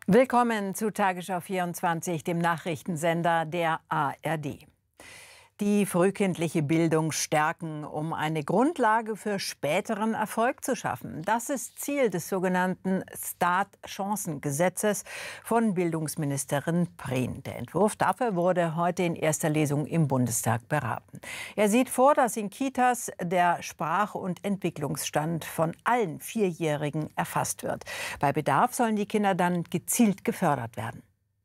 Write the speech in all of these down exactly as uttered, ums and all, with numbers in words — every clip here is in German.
Willkommen zu Tagesschau vierundzwanzig, dem Nachrichtensender der A R D. Die frühkindliche Bildung stärken, um eine Grundlage für späteren Erfolg zu schaffen. Das ist Ziel des sogenannten Start-Chancen-Gesetzes von Bildungsministerin Prien. Der Entwurf dafür wurde heute in erster Lesung im Bundestag beraten. Er sieht vor, dass in Kitas der Sprach- und Entwicklungsstand von allen Vierjährigen erfasst wird. Bei Bedarf sollen die Kinder dann gezielt gefördert werden.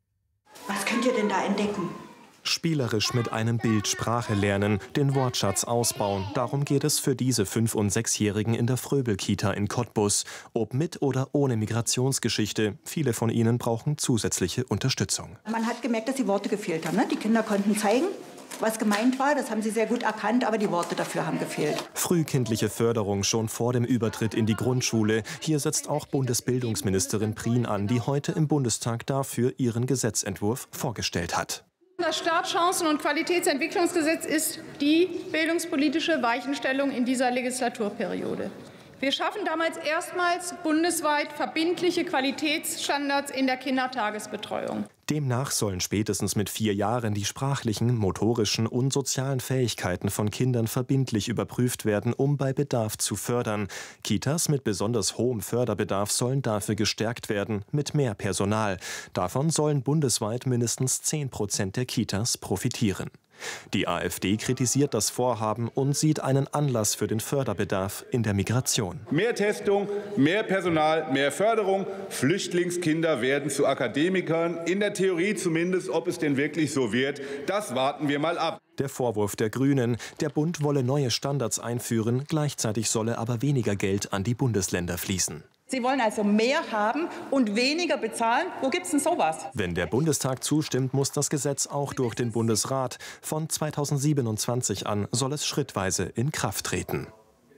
Was könnt ihr denn da entdecken? Spielerisch mit einem Bild Sprache lernen, den Wortschatz ausbauen. Darum geht es für diese Fünf- und Sechsjährigen in der Fröbel-Kita in Cottbus. Ob mit oder ohne Migrationsgeschichte. Viele von ihnen brauchen zusätzliche Unterstützung. Man hat gemerkt, dass die Worte gefehlt haben. Ne? Die Kinder konnten zeigen, was gemeint war. Das haben sie sehr gut erkannt, aber die Worte dafür haben gefehlt. Frühkindliche Förderung schon vor dem Übertritt in die Grundschule. Hier setzt auch Bundesbildungsministerin Prien an, die heute im Bundestag dafür ihren Gesetzentwurf vorgestellt hat. Das Startchancen- und Qualitätsentwicklungsgesetz ist die bildungspolitische Weichenstellung in dieser Legislaturperiode. Wir schaffen damals erstmals bundesweit verbindliche Qualitätsstandards in der Kindertagesbetreuung. Demnach sollen spätestens mit vier Jahren die sprachlichen, motorischen und sozialen Fähigkeiten von Kindern verbindlich überprüft werden, um bei Bedarf zu fördern. Kitas mit besonders hohem Förderbedarf sollen dafür gestärkt werden, mit mehr Personal. Davon sollen bundesweit mindestens zehn Prozent der Kitas profitieren. Die AfD kritisiert das Vorhaben und sieht einen Anlass für den Förderbedarf in der Migration. Mehr Testung, mehr Personal, mehr Förderung. Flüchtlingskinder werden zu Akademikern. In der Theorie zumindest. Ob es denn wirklich so wird, das warten wir mal ab. Der Vorwurf der Grünen, der Bund wolle neue Standards einführen, gleichzeitig solle aber weniger Geld an die Bundesländer fließen. Sie wollen also mehr haben und weniger bezahlen. Wo gibt's denn sowas? Wenn der Bundestag zustimmt, muss das Gesetz auch durch den Bundesrat. Von zweitausendsiebenundzwanzig an soll es schrittweise in Kraft treten.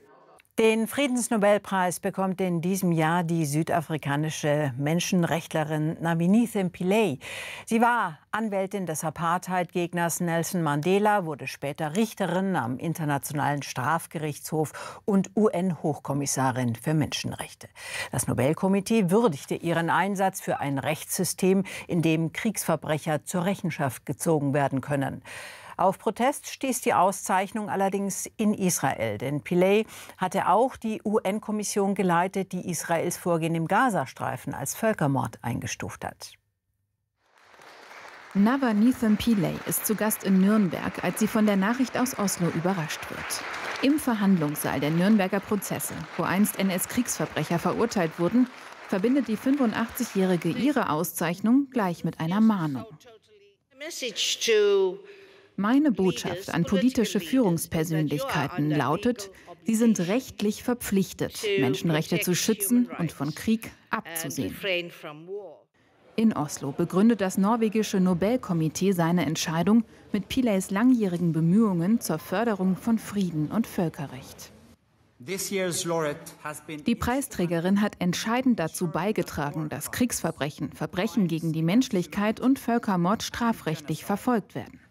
Den Friedensnobelpreis bekommt in diesem Jahr die südafrikanische Menschenrechtlerin Navinithe Pillay. Sie war Anwältin des Apartheidgegners Nelson Mandela, wurde später Richterin am Internationalen Strafgerichtshof und U N-Hochkommissarin für Menschenrechte. Das Nobelkomitee würdigte ihren Einsatz für ein Rechtssystem, in dem Kriegsverbrecher zur Rechenschaft gezogen werden können. Auf Protest stieß die Auszeichnung allerdings in Israel. Denn Pillay hatte auch die U N-Kommission geleitet, die Israels Vorgehen im Gazastreifen als Völkermord eingestuft hat. Navinithe Pillay ist zu Gast in Nürnberg, als sie von der Nachricht aus Oslo überrascht wird. Im Verhandlungssaal der Nürnberger Prozesse, wo einst N S-Kriegsverbrecher verurteilt wurden, verbindet die fünfundachtzigjährige ihre Auszeichnung gleich mit einer Mahnung. Meine Botschaft an politische Führungspersönlichkeiten lautet, sie sind rechtlich verpflichtet, Menschenrechte zu schützen und von Krieg abzusehen. In Oslo begründet das norwegische Nobelkomitee seine Entscheidung mit Pillays langjährigen Bemühungen zur Förderung von Frieden und Völkerrecht. Die Preisträgerin hat entscheidend dazu beigetragen, dass Kriegsverbrechen, Verbrechen gegen die Menschlichkeit und Völkermord strafrechtlich verfolgt werden.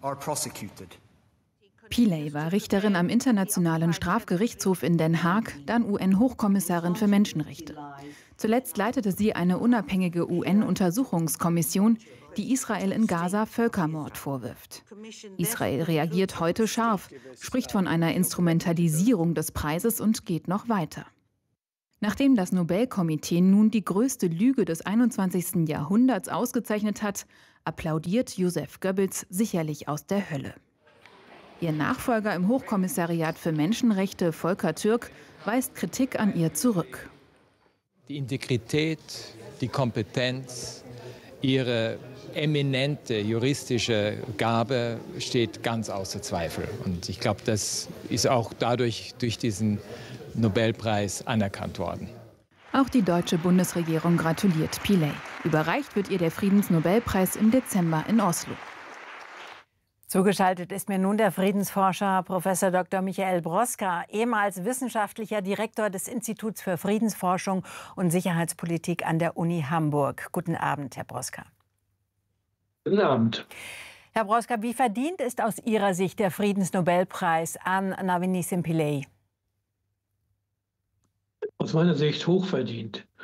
Pillay war Richterin am Internationalen Strafgerichtshof in Den Haag, dann U N-Hochkommissarin für Menschenrechte. Zuletzt leitete sie eine unabhängige U N-Untersuchungskommission, die Israel in Gaza Völkermord vorwirft. Israel reagiert heute scharf, spricht von einer Instrumentalisierung des Preises und geht noch weiter. Nachdem das Nobelkomitee nun die größte Lüge des einundzwanzigsten Jahrhunderts ausgezeichnet hat, applaudiert Joseph Goebbels sicherlich aus der Hölle. Ihr Nachfolger im Hochkommissariat für Menschenrechte, Volker Türk, weist Kritik an ihr zurück. Die Integrität, die Kompetenz, ihre eminente juristische Gabe steht ganz außer Zweifel. Und ich glaube, das ist auch dadurch durch diesen Nobelpreis anerkannt worden. Auch die deutsche Bundesregierung gratuliert Pillay. Überreicht wird ihr der Friedensnobelpreis im Dezember in Oslo. Zugeschaltet ist mir nun der Friedensforscher Professor Doktor Michael Broska, ehemals wissenschaftlicher Direktor des Instituts für Friedensforschung und Sicherheitspolitik an der Uni Hamburg. Guten Abend, Herr Broska. Guten Abend. Herr Broska, wie verdient ist aus Ihrer Sicht der Friedensnobelpreis an Navinithe Pillay? Aus meiner Sicht hochverdient.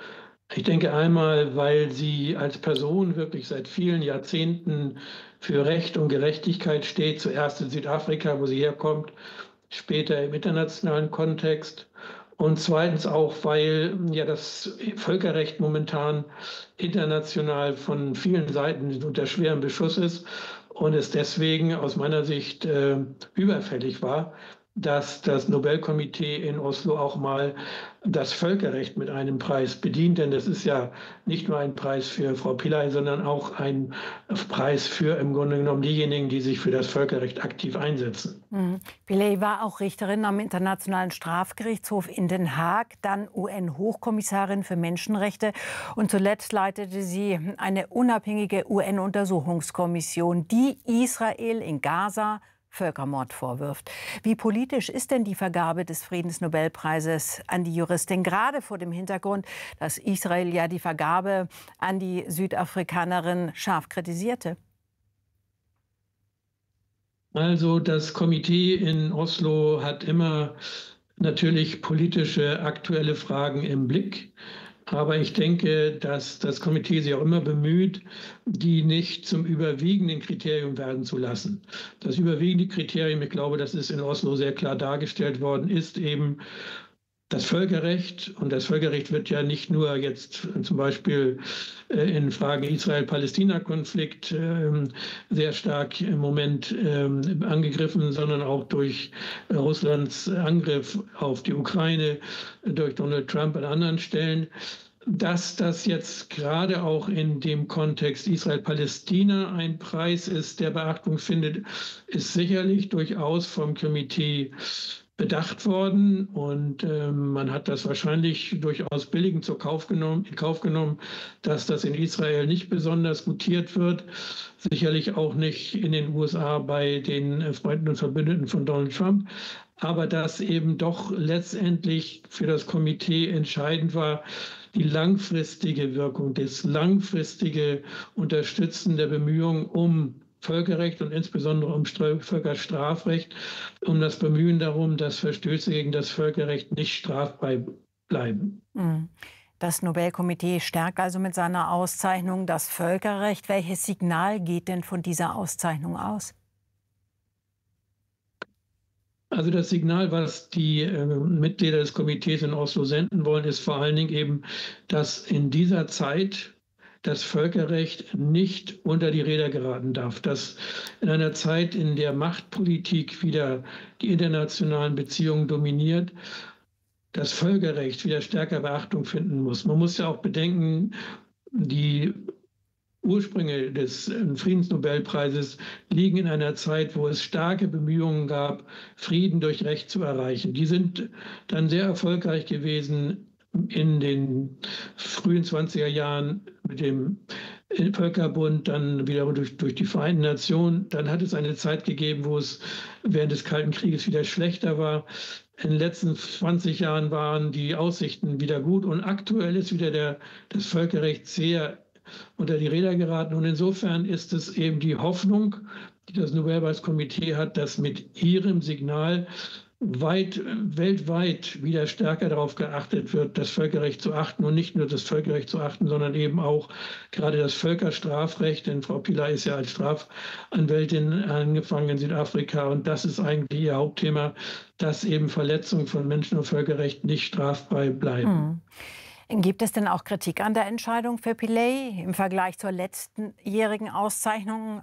Ich denke einmal, weil sie als Person wirklich seit vielen Jahrzehnten für Recht und Gerechtigkeit steht, zuerst in Südafrika, wo sie herkommt, später im internationalen Kontext. Und zweitens auch, weil ja das Völkerrecht momentan international von vielen Seiten unter schwerem Beschuss ist und es deswegen aus meiner Sicht äh, überfällig war, dass das Nobelkomitee in Oslo auch mal das Völkerrecht mit einem Preis bedient. Denn das ist ja nicht nur ein Preis für Frau Pillay, sondern auch ein Preis für im Grunde genommen diejenigen, die sich für das Völkerrecht aktiv einsetzen. Mhm. Pillay war auch Richterin am Internationalen Strafgerichtshof in Den Haag, dann U N-Hochkommissarin für Menschenrechte und zuletzt leitete sie eine unabhängige U N-Untersuchungskommission, die Israel in Gaza Völkermord vorwirft. Wie politisch ist denn die Vergabe des Friedensnobelpreises an die Juristin, gerade vor dem Hintergrund, dass Israel ja die Vergabe an die Südafrikanerin scharf kritisierte? Also das Komitee in Oslo hat immer natürlich politische, aktuelle Fragen im Blick. Aber ich denke, dass das Komitee sich auch immer bemüht, die nicht zum überwiegenden Kriterium werden zu lassen. Das überwiegende Kriterium, ich glaube, das ist in Oslo sehr klar dargestellt worden, ist eben das Völkerrecht. Und das Völkerrecht wird ja nicht nur jetzt zum Beispiel in Fragen Israel-Palästina-Konflikt sehr stark im Moment angegriffen, sondern auch durch Russlands Angriff auf die Ukraine, durch Donald Trump an anderen Stellen. Dass das jetzt gerade auch in dem Kontext Israel-Palästina ein Preis ist, der Beachtung findet, ist sicherlich durchaus vom Komitee bedacht worden. Und äh, man hat das wahrscheinlich durchaus billigend zur Kauf genommen, in Kauf genommen, dass das in Israel nicht besonders gutiert wird. Sicherlich auch nicht in den U S A bei den Freunden und Verbündeten von Donald Trump. Aber dass eben doch letztendlich für das Komitee entscheidend war, die langfristige Wirkung, das langfristige Unterstützen der Bemühungen um Völkerrecht und insbesondere um Völkerstrafrecht, um das Bemühen darum, dass Verstöße gegen das Völkerrecht nicht strafbar bleiben. Das Nobelkomitee stärkt also mit seiner Auszeichnung das Völkerrecht. Welches Signal geht denn von dieser Auszeichnung aus? Also das Signal, was die äh, Mitglieder des Komitees in Oslo senden wollen, ist vor allen Dingen eben, dass in dieser Zeit das Völkerrecht nicht unter die Räder geraten darf, dass in einer Zeit, in der Machtpolitik wieder die internationalen Beziehungen dominiert, das Völkerrecht wieder stärker Beachtung finden muss. Man muss ja auch bedenken, die Ursprünge des Friedensnobelpreises liegen in einer Zeit, wo es starke Bemühungen gab, Frieden durch Recht zu erreichen. Die sind dann sehr erfolgreich gewesen in den frühen zwanziger Jahren mit dem Völkerbund, dann wieder durch, durch die Vereinten Nationen. Dann hat es eine Zeit gegeben, wo es während des Kalten Krieges wieder schlechter war. In den letzten zwanzig Jahren waren die Aussichten wieder gut und aktuell ist wieder der, das Völkerrecht sehr unter die Räder geraten. Und insofern ist es eben die Hoffnung, die das Nobelpreiskomitee hat, dass mit ihrem Signal weit, weltweit wieder stärker darauf geachtet wird, das Völkerrecht zu achten und nicht nur das Völkerrecht zu achten, sondern eben auch gerade das Völkerstrafrecht, denn Frau Pillay ist ja als Strafanwältin angefangen in Südafrika und das ist eigentlich ihr Hauptthema, dass eben Verletzungen von Menschen- und Völkerrecht nicht strafbar bleiben. Hm. Gibt es denn auch Kritik an der Entscheidung für Pillay im Vergleich zur letztenjährigen Auszeichnung